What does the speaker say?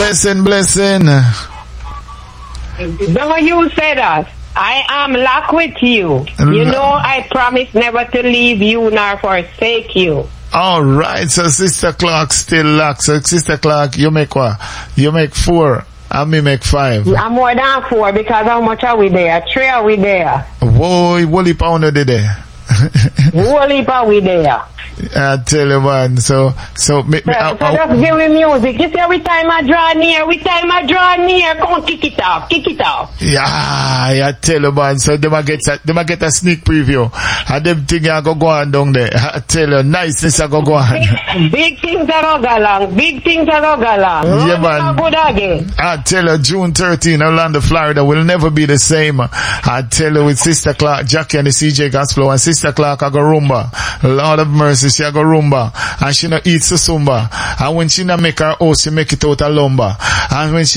Blessing. Don't you say that. I am locked with you. You know I promise never to leave you nor forsake you. Alright, so Sister Clark still locked. So Sister Clark, you make what? You make 4. And me make 5. I'm more than 4 because how much are we there? 3 are we there? Whoa, Wally Pounder did there. Whole heap are we there? I tell you, man. So just give me music. You see, every time I draw near, come on, kick it off. Yeah, I tell you, man. So they might get a sneak preview. And them things are go on down there. I tell you, niceness are go on. Big things are go along. Yeah, man. Good again. I tell you, June 13, Orlando, Florida will never be the same. I tell you, with Sister Clark, Jackie and the CJ Gospel, and Sister Clark, I go rumba. Lord of mercy, she a go rumba. And she no eat susumba. And when she no make her house, she make it out a lumber. And when she